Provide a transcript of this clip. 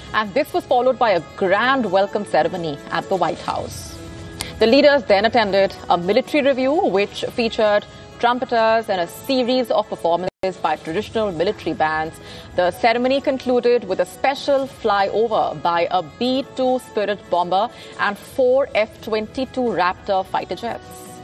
And this was followed by a grand welcome ceremony at the White House. The leaders then attended a military review which featured trumpeters and a series of performances by traditional military bands. The ceremony concluded with a special flyover by a B-2 Spirit bomber and 4 F-22 Raptor fighter jets.